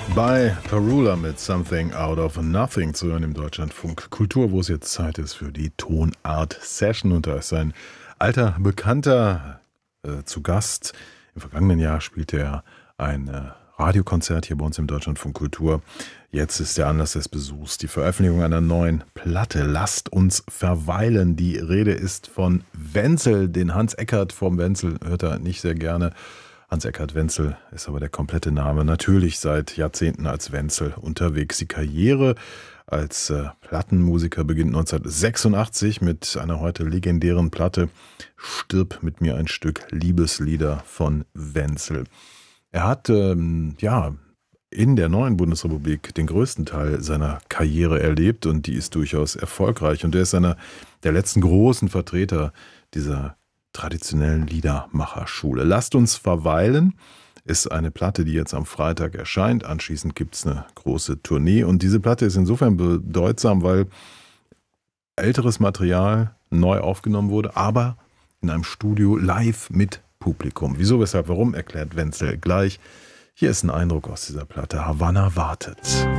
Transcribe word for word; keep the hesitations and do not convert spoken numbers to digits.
Bei Parula mit Something Out of Nothing zu hören im Deutschlandfunk Kultur, wo es jetzt Zeit ist für die Tonart Session. Und da ist ein alter Bekannter äh, zu Gast. Im vergangenen Jahr spielte er ein äh, Radiokonzert hier bei uns im Deutschlandfunk Kultur. Jetzt ist der Anlass des Besuchs die Veröffentlichung einer neuen Platte. Lasst uns verweilen. Die Rede ist von Wenzel. Den Hans Eckert vom Wenzel hört er nicht sehr gerne. Hans-Eckart Wenzel ist aber der komplette Name. Natürlich seit Jahrzehnten als Wenzel unterwegs. Die Karriere als äh, Plattenmusiker beginnt neunzehnhundertsechsundachtzig mit einer heute legendären Platte Stirb mit mir ein Stück, Liebeslieder von Wenzel. Er hat ähm, ja in der neuen Bundesrepublik den größten Teil seiner Karriere erlebt und die ist durchaus erfolgreich. Und er ist einer der letzten großen Vertreter dieser traditionellen Liedermacherschule. Lasst uns verweilen ist eine Platte, die jetzt am Freitag erscheint. Anschließend gibt es eine große Tournee. Und diese Platte ist insofern bedeutsam, weil älteres Material neu aufgenommen wurde, aber in einem Studio live mit Publikum. Wieso, weshalb, warum, erklärt Wenzel gleich. Hier ist ein Eindruck aus dieser Platte. Havanna wartet.